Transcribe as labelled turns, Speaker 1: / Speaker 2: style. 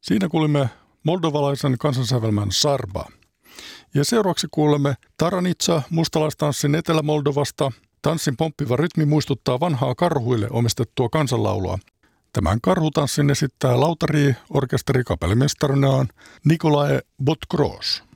Speaker 1: Siinä kuulimme moldovalaisen kansansävelmän Sarba. Ja seuraavaksi kuulemme Taranitsa mustalaistanssin Etelä-Moldovasta. Tanssin pomppiva rytmi muistuttaa vanhaa karhuille omistettua kansanlaulua. Tämän karhutanssin esittää lautari-orkesteri kapellimestarinaan Nicolae Botgros.